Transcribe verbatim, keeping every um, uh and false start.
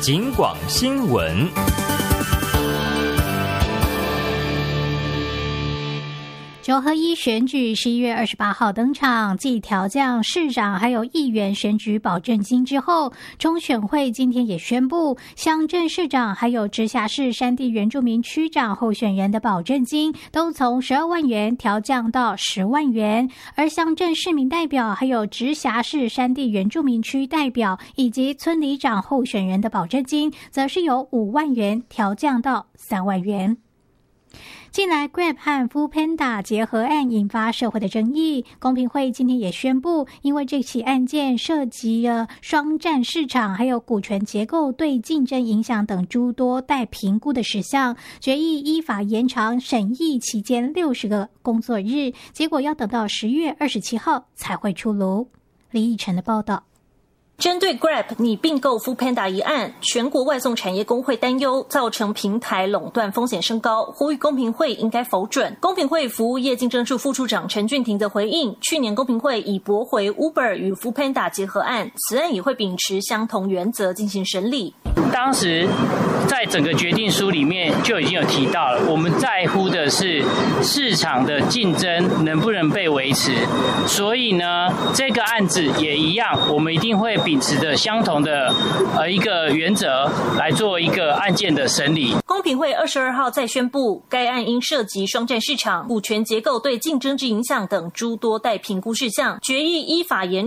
警广新闻。 九合一选举十一月二十八号登场，继调降市长还有议员选举保证金之后，中选会今天也宣布，乡镇市长还有直辖市山地原住民区长候选人的保证金都从十二万元调降到十万元，而乡镇市民代表还有直辖市山地原住民区代表以及村里长候选人的保证金，则是由五万元调降到三万元。近来 Grab 和 Foodpanda 结合案引发社会的争议，公平会今天也宣布，因为这起案件涉及了双占市场还有股权结构对竞争影响等诸多待评估的事项，决议依法延长审议期间六十个工作日，结果要等到十月二十七号才会出炉。李义成的报道。 针对 Grab 拟并购 Foodpanda 一案，全国外送产业工会担忧造成平台垄断风险升高，呼吁公平会应该否准。公平会服务业竞争处副处长陈俊廷的回应，去年公平会已驳回 Uber 与 Foodpanda 结合案，此案也会秉持相同原则进行审理。 当时在整个决定书里面就已经有提到了，我们在乎的是市场的竞争能不能被维持，所以呢，这个案子也一样，我们一定会秉持着相同的呃一个原则来做一个案件的审理。 公平会二十二号再宣布，该案因涉及双占市场、股权结构对竞争之影响等诸多待评估事项，决议依法延